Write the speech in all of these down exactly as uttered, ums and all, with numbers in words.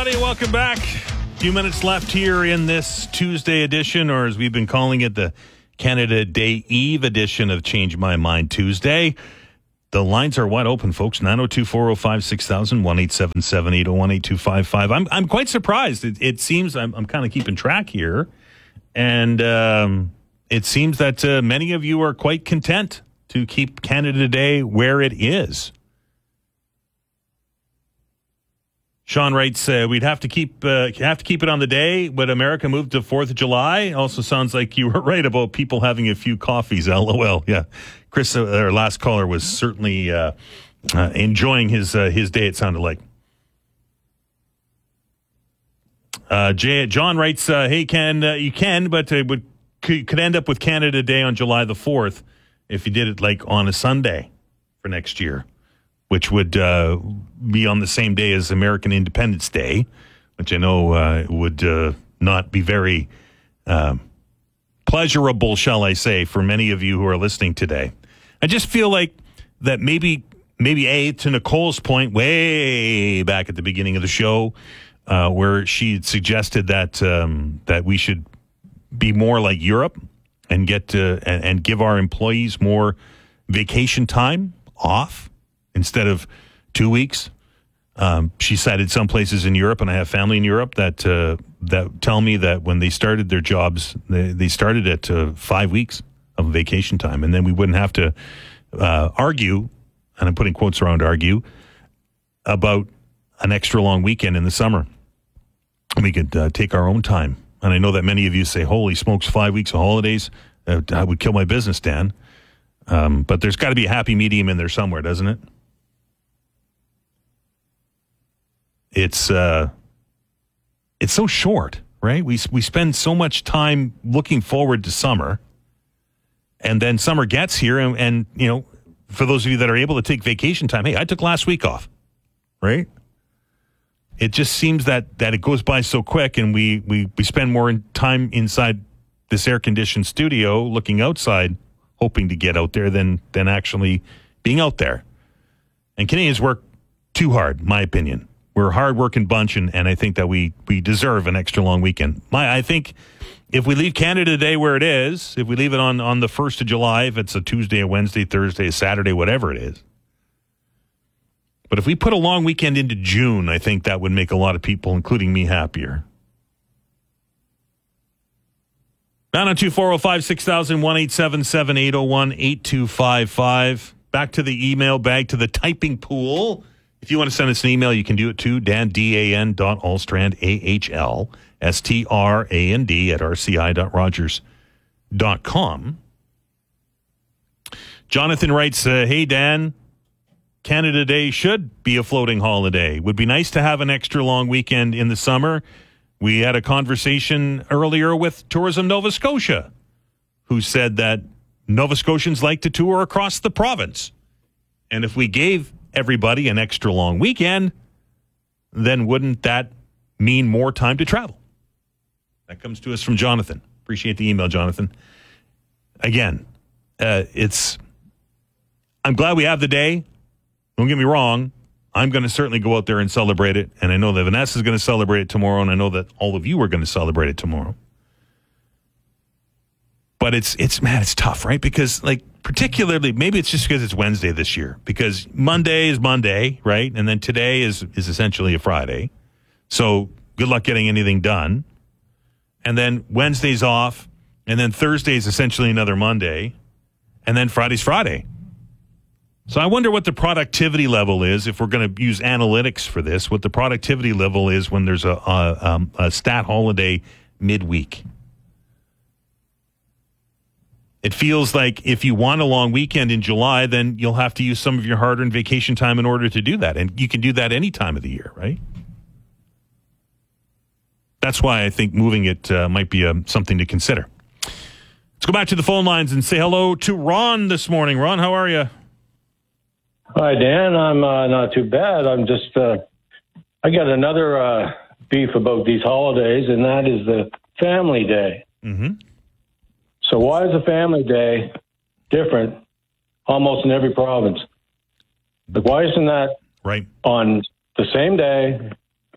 everybody. Welcome back. A few minutes left here in this Tuesday edition, or as we've been calling it, the Canada Day Eve edition of Change My Mind Tuesday. The lines are wide open, folks. nine oh two, four oh five, six thousand, one eight seven seven, eight oh one, eight two five five. I'm I'm quite surprised. It, it seems I'm, I'm kind of keeping track here. And um, it seems that uh, many of you are quite content to keep Canada Day where it is. Sean writes, uh, we'd have to keep uh, have to keep it on the day, but America moved to fourth of July. Also sounds like you were right about people having a few coffees. LOL. Yeah. Chris, uh, our last caller, was certainly uh, uh, enjoying his uh, his day, it sounded like. Uh, Jay, John writes, uh, hey, Ken, uh, you can, but it would, could, could end up with Canada Day on July the fourth if you did it like on a Sunday for next year, which would uh, be on the same day as American Independence Day, which I know uh, would uh, not be very uh, pleasurable, shall I say, for many of you who are listening today. I just feel like that maybe, maybe A, to Nicole's point way back at the beginning of the show, uh, where she had suggested that um, that we should be more like Europe and get uh, and, and give our employees more vacation time off instead of two weeks. Um, she cited some places in Europe, and I have family in Europe that uh, that tell me that when they started their jobs, they, they started at uh, five weeks of vacation time, and then we wouldn't have to uh, argue, and I'm putting quotes around argue, about an extra long weekend in the summer. We could uh, take our own time. And I know that many of you say, holy smokes, five weeks of holidays, uh, I would kill my business, Dan. Um, but there's got to be a happy medium in there somewhere, doesn't it? It's uh, it's so short, right? We we spend so much time looking forward to summer, and then summer gets here, and, and you know, for those of you that are able to take vacation time, hey, I took last week off, right? It just seems that that it goes by so quick, and we we we spend more in time inside this air-conditioned studio, looking outside, hoping to get out there than than actually being out there. And Canadians work too hard, my opinion. We're a hard-working bunch, and, and I think that we, we deserve an extra long weekend. My, I think if we leave Canada Day where it is, if we leave it on, on the first of July, if it's a Tuesday, a Wednesday, Thursday, a Saturday, whatever it is. But if we put a long weekend into June, I think that would make a lot of people, including me, happier. nine oh two, four oh five, six thousand, one eight seven seven, eight oh one, eight two five five. Back to the email bag, to the typing pool. If you want to send us an email, you can do it to Dan, D A N dot Alstrand, A H L S T R A N D at R C I dot Rogers dot com. Jonathan writes, uh, hey, Dan, Canada Day should be a floating holiday. Would be nice to have an extra long weekend in the summer. We had a conversation earlier with Tourism Nova Scotia, who said that Nova Scotians like to tour across the province. And if we gave everybody an extra long weekend, then wouldn't that mean more time to travel? That comes to us from Jonathan. Appreciate the email, Jonathan. Again, uh, it's, I'm glad we have the day. Don't get me wrong. I'm going to certainly go out there and celebrate it. And I know that Vanessa's going to celebrate it tomorrow. And I know that all of you are going to celebrate it tomorrow. But it's, it's, man, it's tough, right? Because, like, particularly, maybe it's just because it's Wednesday this year. Because Monday is Monday, right? And then today is, is essentially a Friday. So good luck getting anything done. And then Wednesday's off. And then Thursday is essentially another Monday. And then Friday's Friday. So I wonder what the productivity level is, if we're going to use analytics for this, what the productivity level is when there's a, a, um, a stat holiday midweek. It feels like if you want a long weekend in July, then you'll have to use some of your hard-earned vacation time in order to do that. And you can do that any time of the year, right? That's why I think moving it uh, might be um, something to consider. Let's go back to the phone lines and say hello to Ron this morning. Ron, how are you? Hi, Dan. I'm uh, not too bad. I'm just, uh, I got another uh, beef about these holidays, and that is the Family Day. Mm-hmm. So why is the Family Day different almost in every province? Like, why isn't that right on the same day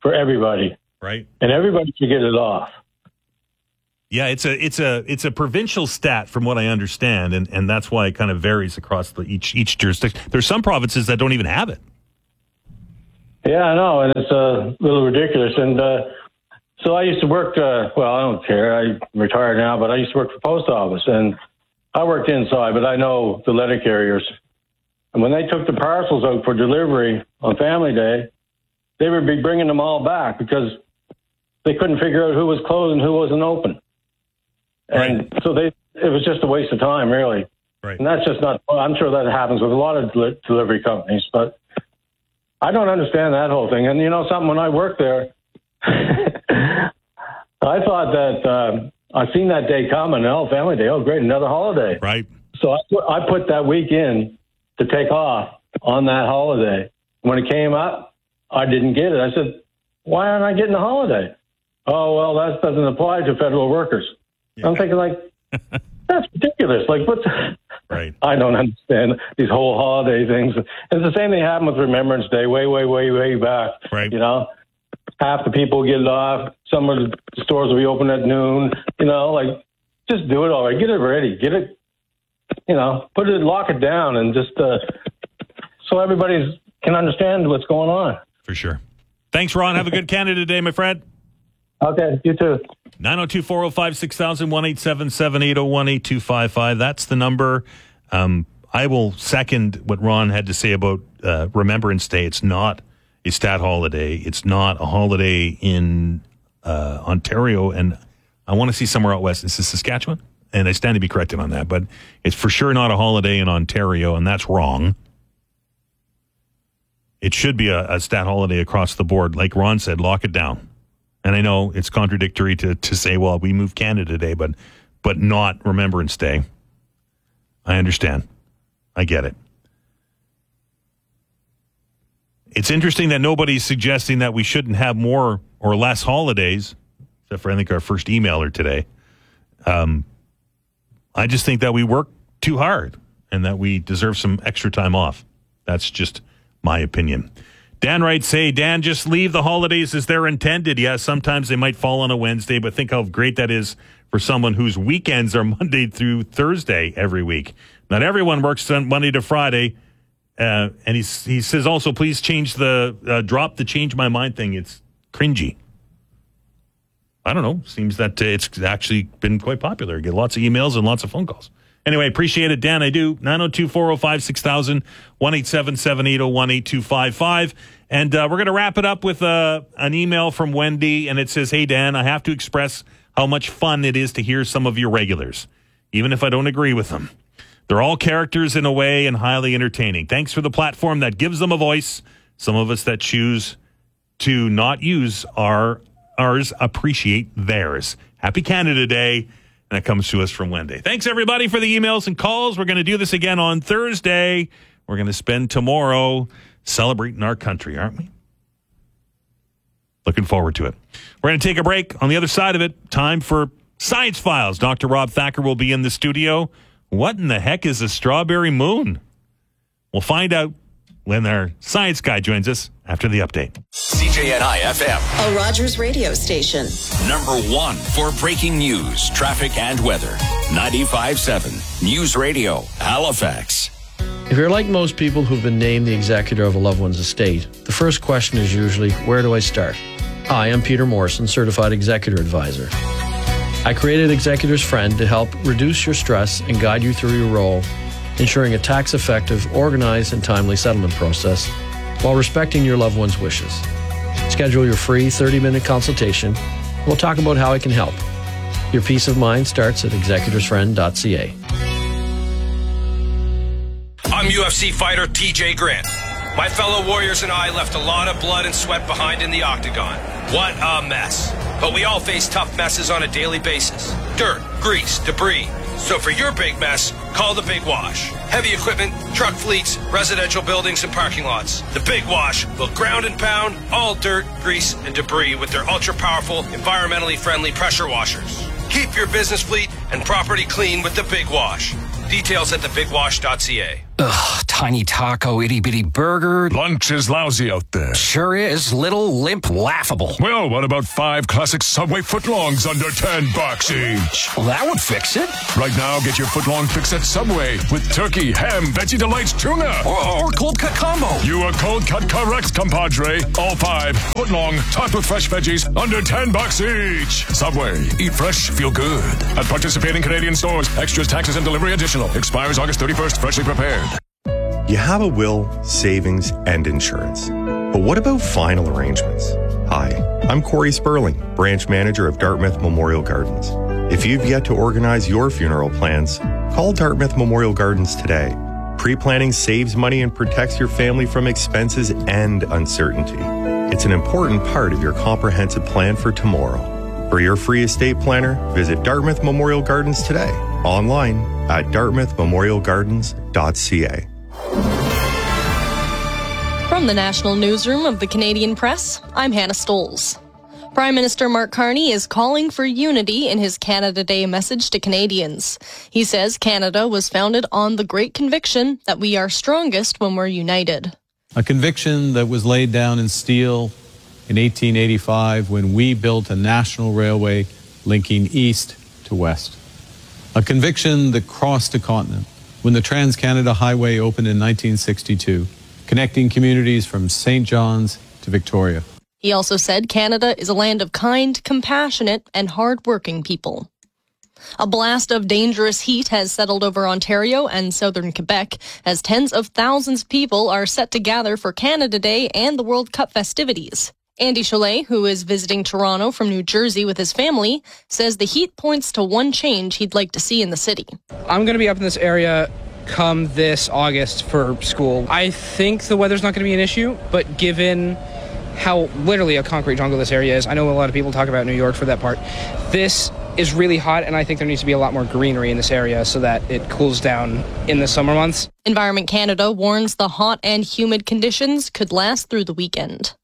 for everybody. Right. And everybody should get it off. Yeah, it's a it's a it's a provincial stat from what I understand, and, and that's why it kind of varies across the, each each jurisdiction. There's some provinces that don't even have it. Yeah, I know, and it's a little ridiculous. And uh, so I used to work. Uh, well, I don't care. I'm retired now, but I used to work for the post office, and I worked inside. But I know the letter carriers, and when they took the parcels out for delivery on Family Day, they would be bringing them all back because they couldn't figure out who was closed and who wasn't open. And right. so they, it was just a waste of time, really. Right. And that's just not, I'm sure that happens with a lot of del- delivery companies, but I don't understand that whole thing. And you know something, when I worked there, I thought that, uh, I seen that day coming, oh, Family Day, oh, great, another holiday. Right. So I put, I put that week in to take off on that holiday. When it came up, I didn't get it. I said, why aren't I getting a holiday? Oh, well, that doesn't apply to federal workers. Yeah. I'm thinking, like, that's ridiculous. Like, what's... Right. I don't understand these whole holiday things. It's the same thing happened with Remembrance Day way, way, way, way back. Right. You know, half the people get it off. Some of the stores will be open at noon. You know, like, just do it all right. Get it ready. Get it, you know, put it, lock it down, and just uh, so everybody can understand what's going on. For sure. Thanks, Ron. Have a good Canada Day, my friend. Okay, you too. nine oh two, four oh five, six thousand, one eight seven seven, eight oh one, eight two five five. That's the number. Um, I will second what Ron had to say about uh, Remembrance Day. It's not a stat holiday. It's not a holiday in uh, Ontario. And I want to see somewhere out west. Is this Saskatchewan? And I stand to be corrected on that. But it's for sure not a holiday in Ontario, and that's wrong. It should be a, a stat holiday across the board. Like Ron said, lock it down. And I know it's contradictory to, to say, well, we moved Canada Day, but but not Remembrance Day. I understand. I get it. It's interesting that nobody's suggesting that we shouldn't have more or less holidays, except for, I think, our first emailer today. Um, I just think that we work too hard and that we deserve some extra time off. That's just my opinion. Dan writes, hey, Dan, just leave the holidays as they're intended. Yeah, sometimes they might fall on a Wednesday, but think how great that is for someone whose weekends are Monday through Thursday every week. Not everyone works on Monday to Friday. Uh, and he's, he says also, please change the, uh, drop the change my mind thing. It's cringy. I don't know. Seems that uh, it's actually been quite popular. Get lots of emails and lots of phone calls. Anyway, appreciate it, Dan. I do. nine oh two, four oh five, six thousand, one eight seven seven, eight oh one, eight two five five. And uh, we're going to wrap it up with uh, an email from Wendy. And it says, hey, Dan, I have to express how much fun it is to hear some of your regulars, even if I don't agree with them. They're all characters in a way and highly entertaining. Thanks for the platform that gives them a voice. Some of us that choose to not use our ours appreciate theirs. Happy Canada Day. And that comes to us from Wendy. Thanks, everybody, for the emails and calls. We're going to do this again on Thursday. We're going to spend tomorrow celebrating our country, aren't we? Looking forward to it. We're going to take a break. On the other side of it, time for Science Files. Doctor Rob Thacker will be in the studio. What in the heck is a strawberry moon? We'll find out when our science guy joins us after the update. C J N I F M, a Rogers radio station. Number one for breaking news, traffic, and weather. ninety-five point seven News Radio, Halifax. If you're like most people who've been named the executor of a loved one's estate, the first question is usually, where do I start? Hi, I'm Peter Morrison, Certified Executor Advisor. I created Executor's Friend to help reduce your stress and guide you through your role, ensuring a tax-effective, organized, and timely settlement process while respecting your loved one's wishes. Schedule your free thirty-minute consultation. We'll talk about how I can help. Your peace of mind starts at executors friend dot c a. I'm U F C fighter T J Grant. My fellow warriors and I left a lot of blood and sweat behind in the octagon. What a mess. But we all face tough messes on a daily basis. Dirt, grease, debris. So for your big mess, call the Big Wash. Heavy equipment, truck fleets, residential buildings, and parking lots. The Big Wash will ground and pound all dirt, grease, and debris with their ultra-powerful, environmentally friendly pressure washers. Keep your business fleet and property clean with the Big Wash. Details at the big wash dot c a. Ugh, tiny taco, itty-bitty burger. Lunch is lousy out there. Sure is. Little, limp, laughable. Well, what about five classic Subway footlongs under ten bucks each? Well, that would fix it. Right now, get your footlong fix at Subway with turkey, ham, Veggie Delights, tuna. Or, or cold cut combo. You are cold cut correct, compadre. All five footlong, topped with fresh veggies, under ten bucks each. Subway. Eat fresh, feel good. At participating Canadian stores. Extras, taxes, and delivery additional. Expires August thirty-first. Freshly prepared. You have a will, savings, and insurance. But what about final arrangements? Hi, I'm Corey Sperling, branch manager of Dartmouth Memorial Gardens. If you've yet to organize your funeral plans, call Dartmouth Memorial Gardens today. Pre-planning saves money and protects your family from expenses and uncertainty. It's an important part of your comprehensive plan for tomorrow. For your free estate planner, visit Dartmouth Memorial Gardens today, online at dartmouth memorial gardens dot c a. From the National Newsroom of the Canadian Press, I'm Hannah Stoles. Prime Minister Mark Carney is calling for unity in his Canada Day message to Canadians. He says Canada was founded on the great conviction that we are strongest when we're united. A conviction that was laid down in steel in eighteen eighty-five when we built a national railway linking east to west. A conviction that crossed a continent when the Trans-Canada Highway opened in nineteen sixty-two, connecting communities from Saint John's to Victoria. He also said Canada is a land of kind, compassionate, and hard-working people. A blast of dangerous heat has settled over Ontario and southern Quebec as tens of thousands of people are set to gather for Canada Day and the World Cup festivities. Andy Cholet, who is visiting Toronto from New Jersey with his family, says the heat points to one change he'd like to see in the city. I'm going to be up in this area come this August for school. I think the weather's not going to be an issue, but given how literally a concrete jungle this area is, I know a lot of people talk about New York for that part. This is really hot, and I think there needs to be a lot more greenery in this area so that it cools down in the summer months. Environment Canada warns the hot and humid conditions could last through the weekend.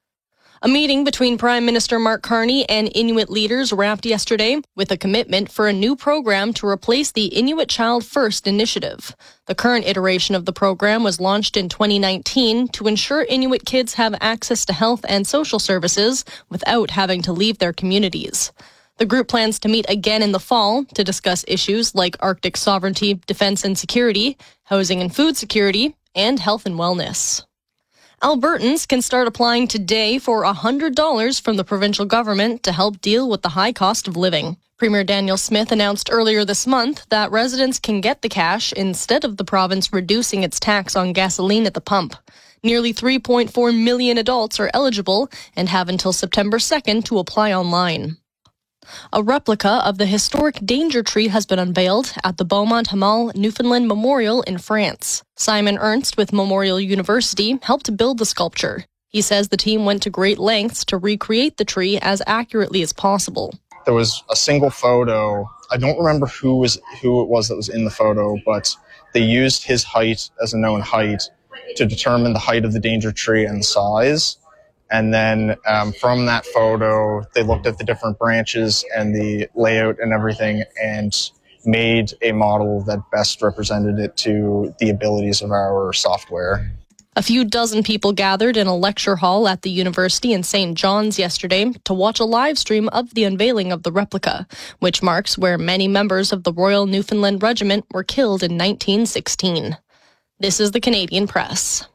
A meeting between Prime Minister Mark Carney and Inuit leaders wrapped yesterday with a commitment for a new program to replace the Inuit Child First initiative. The current iteration of the program was launched in twenty nineteen to ensure Inuit kids have access to health and social services without having to leave their communities. The group plans to meet again in the fall to discuss issues like Arctic sovereignty, defense and security, housing and food security, and health and wellness. Albertans can start applying today for one hundred dollars from the provincial government to help deal with the high cost of living. Premier Daniel Smith announced earlier this month that residents can get the cash instead of the province reducing its tax on gasoline at the pump. Nearly three point four million adults are eligible and have until September second to apply online. A replica of the historic Danger Tree has been unveiled at the Beaumont-Hamel Newfoundland Memorial in France. Simon Ernst with Memorial University helped build the sculpture. He says the team went to great lengths to recreate the tree as accurately as possible. There was a single photo. I don't remember who was who it was that was in the photo, but they used his height as a known height to determine the height of the Danger Tree and the size. And then um, from that photo, they looked at the different branches and the layout and everything and made a model that best represented it to the abilities of our software. A few dozen people gathered in a lecture hall at the university in Saint John's yesterday to watch a live stream of the unveiling of the replica, which marks where many members of the Royal Newfoundland Regiment were killed in nineteen sixteen. This is the Canadian Press.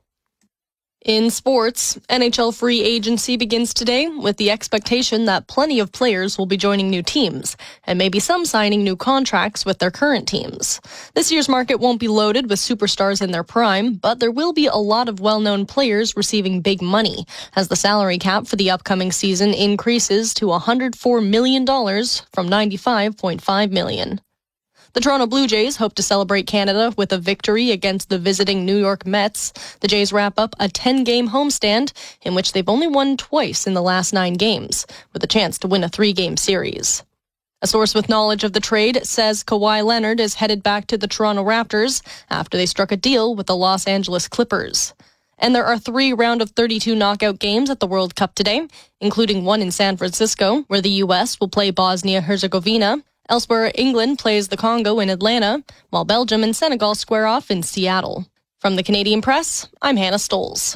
In sports, N H L free agency begins today with the expectation that plenty of players will be joining new teams, and maybe some signing new contracts with their current teams. This year's market won't be loaded with superstars in their prime, but there will be a lot of well-known players receiving big money, as the salary cap for the upcoming season increases to one hundred four million dollars from ninety-five point five million dollars. The Toronto Blue Jays hope to celebrate Canada with a victory against the visiting New York Mets. The Jays wrap up a ten-game homestand in which they've only won twice in the last nine games, with a chance to win a three-game series. A source with knowledge of the trade says Kawhi Leonard is headed back to the Toronto Raptors after they struck a deal with the Los Angeles Clippers. And there are three round of thirty-two knockout games at the World Cup today, including one in San Francisco, where the U S will play Bosnia-Herzegovina. Elsewhere, England plays the Congo in Atlanta, while Belgium and Senegal square off in Seattle. From the Canadian Press, I'm Hannah Stoles.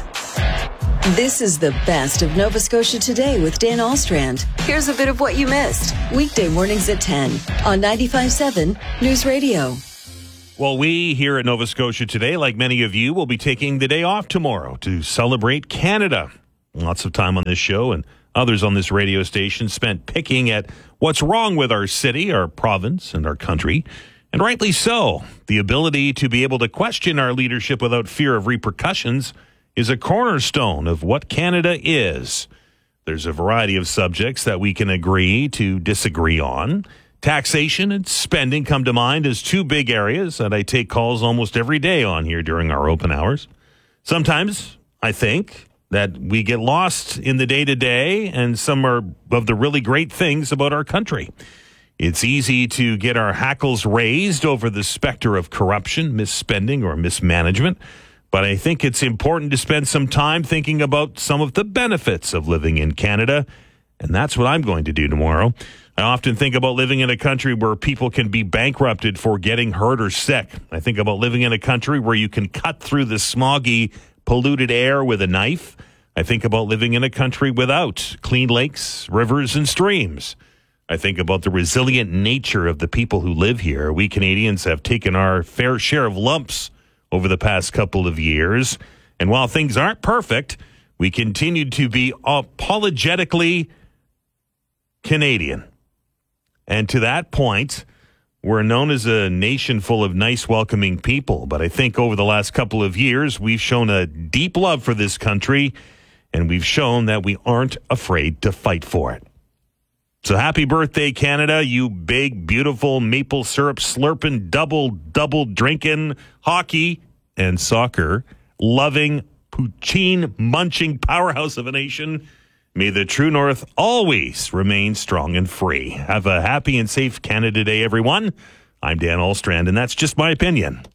This is the best of Nova Scotia Today with Dan Alstrand. Here's a bit of what you missed. Weekday mornings at ten on ninety-five point seven News Radio. Well, we here at Nova Scotia Today, like many of you, will be taking the day off tomorrow to celebrate Canada. Lots of time on this show and others on this radio station spent picking at what's wrong with our city, our province, and our country. And rightly so. The ability to be able to question our leadership without fear of repercussions is a cornerstone of what Canada is. There's a variety of subjects that we can agree to disagree on. Taxation and spending come to mind as two big areas that I take calls almost every day on here during our open hours. Sometimes I think that we get lost in the day-to-day and some are of the really great things about our country. It's easy to get our hackles raised over the specter of corruption, misspending, or mismanagement. But I think it's important to spend some time thinking about some of the benefits of living in Canada, and that's what I'm going to do tomorrow. I often think about living in a country where people can be bankrupted for getting hurt or sick. I think about living in a country where you can cut through the smoggy, polluted air with a knife. I think about living in a country without clean lakes, rivers, and streams. I think about the resilient nature of the people who live here. We Canadians have taken our fair share of lumps over the past couple of years. And while things aren't perfect, we continue to be apologetically Canadian. And to that point, we're known as a nation full of nice, welcoming people. But I think over the last couple of years, we've shown a deep love for this country, and we've shown that we aren't afraid to fight for it. So happy birthday, Canada, you big, beautiful, maple syrup slurping, double, double drinking, hockey and soccer loving, poutine munching powerhouse of a nation. May the true north always remain strong and free. Have a happy and safe Canada Day, everyone. I'm Dan Alstrand, and that's just my opinion.